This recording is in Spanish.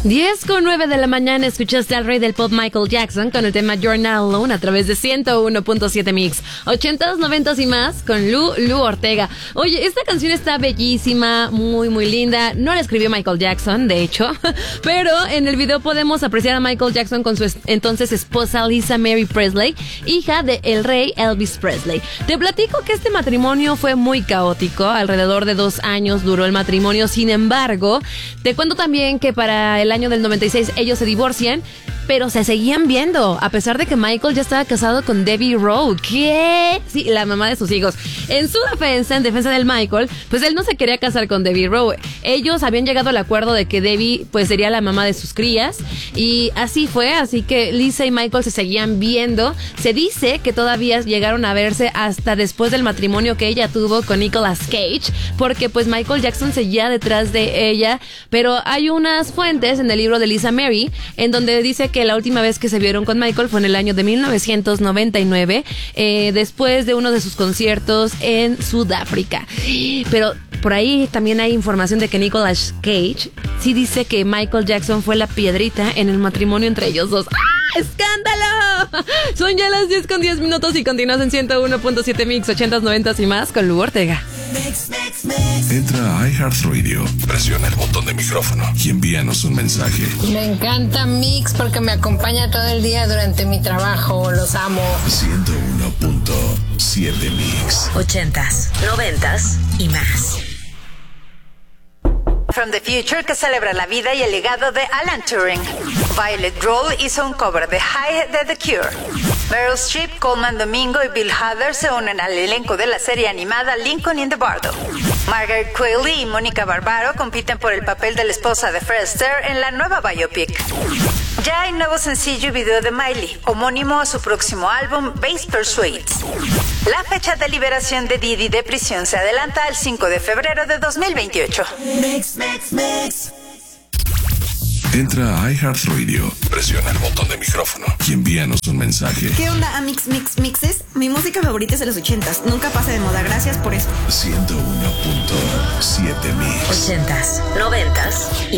10:09 de la mañana escuchaste al rey del pop Michael Jackson con el tema You're Not Alone a través de 101.7 Mix. 80s, 90s y más con Lu Ortega. Oye, esta canción está bellísima, muy muy linda. No la escribió Michael Jackson, de hecho, pero en el video podemos apreciar a Michael Jackson con su entonces esposa Lisa Mary Presley, hija de el rey Elvis Presley. Te platico que este matrimonio fue muy caótico, alrededor de 2 años duró el matrimonio. Sin embargo, te cuento también que para el año del 96 ellos se divorcian, pero se seguían viendo, a pesar de que Michael ya estaba casado con Debbie Rowe. ¿Qué? Sí, la mamá de sus hijos. En su defensa, en defensa del Michael, pues él no se quería casar con Debbie Rowe. Ellos habían llegado al acuerdo de que Debbie pues sería la mamá de sus crías, y así fue, así que Lisa y Michael se seguían viendo. Se dice que todavía llegaron a verse hasta después del matrimonio que ella tuvo con Nicolas Cage, porque pues Michael Jackson seguía detrás de ella, pero hay unas fuentes en el libro de Lisa Mary en donde dice que la última vez que se vieron con Michael fue en el año de 1999, después de uno de sus conciertos en Sudáfrica. Pero por ahí también hay información de que Nicolas Cage sí dice que Michael Jackson fue la piedrita en el matrimonio entre ellos dos. ¡Ah! ¡Escándalo! Son ya las 10:10 y continúas en 101.7 Mix, 80s, 90s y más con Lu Ortega. Entra a iHeartRadio, presiona el botón de micrófono y envíanos un mensaje. Me encanta Mix porque me acompaña todo el día durante mi trabajo. Los amo. 101.7 Mix. 80s, 90s y más. From the Future, que celebra la vida y el legado de Alan Turing. Violet Roll hizo un cover de High de The Cure. Meryl Streep, Coleman Domingo y Bill Hader se unen al elenco de la serie animada Lincoln in the Bardo. Margaret Qualley y Mónica Barbaro compiten por el papel de la esposa de Fred Astaire en la nueva biopic. Ya hay nuevo sencillo y video de Miley, homónimo a su próximo álbum, Bass Persuades. La fecha de liberación de Diddy de prisión se adelanta al 5 de febrero de 2028. Entra a iHeartRadio, presiona el botón de micrófono y envíanos un mensaje. ¿Qué onda, Mixes? Mi música favorita es de los 80s. Nunca pasa de moda. Gracias por eso. 101.7 Mix. 80s, 90s